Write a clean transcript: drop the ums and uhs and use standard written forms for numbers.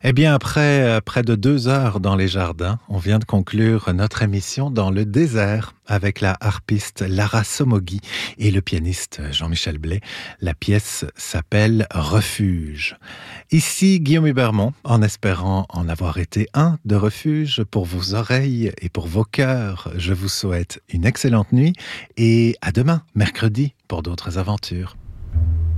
Eh bien, après près de 2 heures dans les jardins, on vient de conclure notre émission dans le désert avec la harpiste Lara Somogyi et le pianiste Jean-Michel Blais. La pièce s'appelle Refuge. Ici Guillaume Hubermont, en espérant en avoir été un de refuge pour vos oreilles et pour vos cœurs. Je vous souhaite une excellente nuit et à demain, mercredi, pour d'autres aventures.